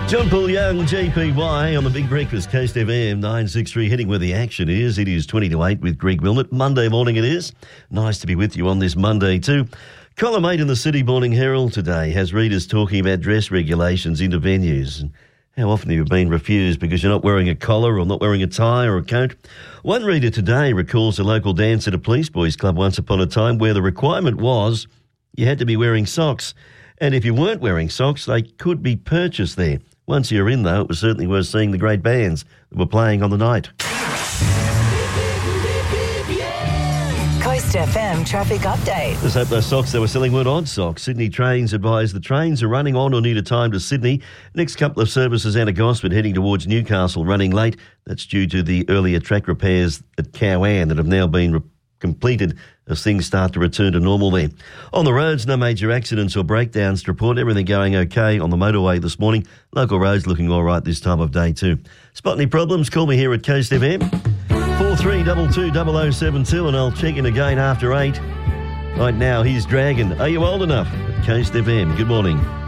John Paul Young, JPY on the Big Breakfast, Coast FM 963, heading where the action is. It is 20 to 8 with Greg Wilmot. Monday morning it is. Nice to be with you on this Monday too. Column 8 in the City Morning Herald today has readers talking about dress regulations into venues. And how often have you been refused because you're not wearing a collar or not wearing a tie or a coat? One reader today recalls a local dance at a police boys club once upon a time where the requirement was you had to be wearing socks. And if you weren't wearing socks, they could be purchased there. Once you're in, though, it was certainly worth seeing the great bands that were playing on the night. Coast FM traffic update. Let's hope those socks they were selling weren't odd socks. Sydney Trains advise the trains are running on or near time to Sydney. Next couple of services out of Gosford heading towards Newcastle running late. That's due to the earlier track repairs at Cowan that have now been completed as things start to return to normal there. On the roads, no major accidents or breakdowns to report. Everything going okay on the motorway this morning. Local roads looking all right this time of day too. Spot any problems? Call me here at Coast FM. 4322 0072 and I'll check in again after 8. Right now, here's Dragon. Are you old enough? At Coast FM. Good morning.